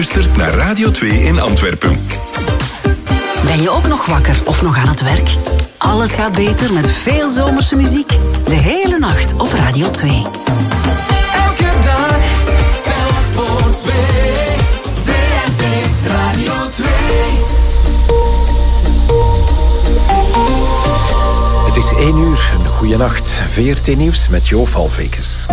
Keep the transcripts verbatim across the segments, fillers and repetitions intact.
Luistert naar Radio twee in Antwerpen. Ben je ook nog wakker of nog aan het werk? Alles gaat beter met veel zomerse muziek. De hele nacht op Radio twee. Elke dag telt voor twee. V R T Radio twee. Het is één uur, een goeie nacht. V R T Nieuws met Jo Valvekes.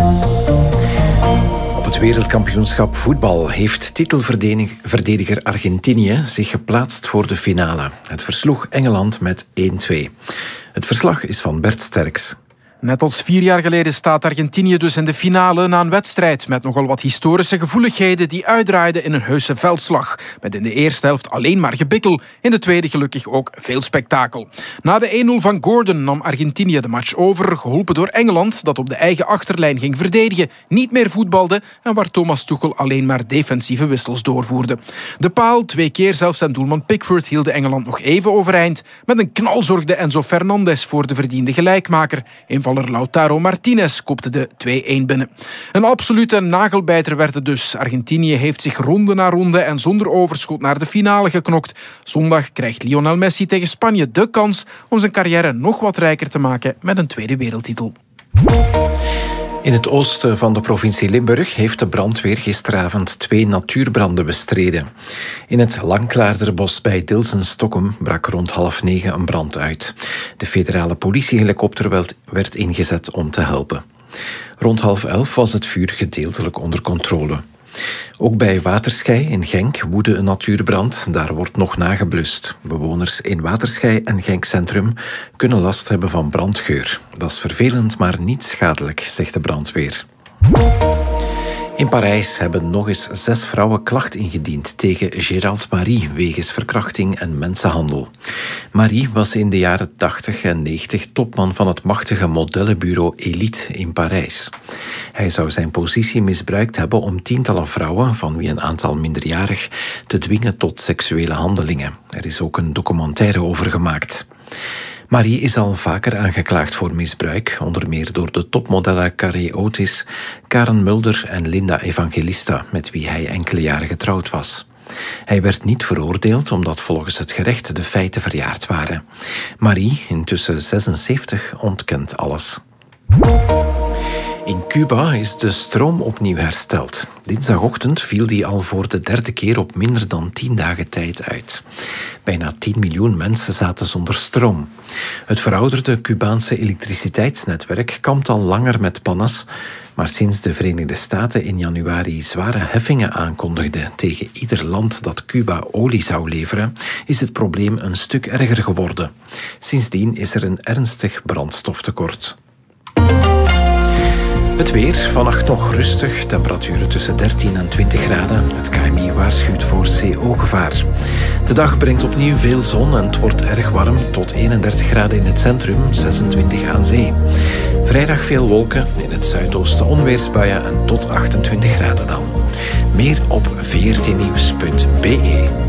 Op het wereldkampioenschap voetbal heeft titelverdediger Argentinië zich geplaatst voor de finale. Het versloeg Engeland met één twee. Het verslag is van Bert Sterks. Net als vier jaar geleden staat Argentinië dus in de finale na een wedstrijd met nogal wat historische gevoeligheden die uitdraaiden in een heuse veldslag. Met in de eerste helft alleen maar gebikkel, in de tweede gelukkig ook veel spektakel. Na de één nul van Gordon nam Argentinië de match over, geholpen door Engeland dat op de eigen achterlijn ging verdedigen, niet meer voetbalde en waar Thomas Tuchel alleen maar defensieve wissels doorvoerde. De paal, twee keer zelfs zijn doelman Pickford, hielden Engeland nog even overeind. Met een knal zorgde Enzo Fernandez voor de verdiende gelijkmaker. In Lautaro Martinez kopte de twee-één binnen. Een absolute nagelbijter werd het dus. Argentinië heeft zich ronde na ronde en zonder overschot naar de finale geknokt. Zondag krijgt Lionel Messi tegen Spanje de kans om zijn carrière nog wat rijker te maken met een tweede wereldtitel. In het oosten van de provincie Limburg heeft de brandweer gisteravond twee natuurbranden bestreden. In het Langklaarderbos bij Dilsen-Stokkum brak rond half negen een brand uit. De federale politiehelikopter werd ingezet om te helpen. Rond half elf was het vuur gedeeltelijk onder controle. Ook bij Waterschei in Genk woedde een natuurbrand. Daar wordt nog nageblust. Bewoners in Waterschei en Genk Centrum kunnen last hebben van brandgeur. Dat is vervelend, maar niet schadelijk, zegt de brandweer. In Parijs hebben nog eens zes vrouwen klacht ingediend tegen Gérald Marie wegens verkrachting en mensenhandel. Marie was in de jaren tachtig en negentig topman van het machtige modellenbureau Elite in Parijs. Hij zou zijn positie misbruikt hebben om tientallen vrouwen, van wie een aantal minderjarig, te dwingen tot seksuele handelingen. Er is ook een documentaire over gemaakt. Marie is al vaker aangeklaagd voor misbruik, onder meer door de topmodellen Carré Otis, Karen Mulder en Linda Evangelista, met wie hij enkele jaren getrouwd was. Hij werd niet veroordeeld omdat volgens het gerecht de feiten verjaard waren. Marie, intussen zesenzeventig, ontkent alles. In Cuba is de stroom opnieuw hersteld. Dinsdagochtend viel die al voor de derde keer op minder dan tien dagen tijd uit. Bijna tien miljoen mensen zaten zonder stroom. Het verouderde Cubaanse elektriciteitsnetwerk kampt al langer met pannes, maar sinds de Verenigde Staten in januari zware heffingen aankondigden tegen ieder land dat Cuba olie zou leveren, is het probleem een stuk erger geworden. Sindsdien is er een ernstig brandstoftekort. Het weer, vannacht nog rustig, temperaturen tussen dertien en twintig graden. Het K M I waarschuwt voor C O-gevaar. De dag brengt opnieuw veel zon en het wordt erg warm, tot eenendertig graden in het centrum, zesentwintig aan zee. Vrijdag veel wolken, in het zuidoosten onweersbuien en tot achtentwintig graden dan. Meer op v r t nieuws punt b e.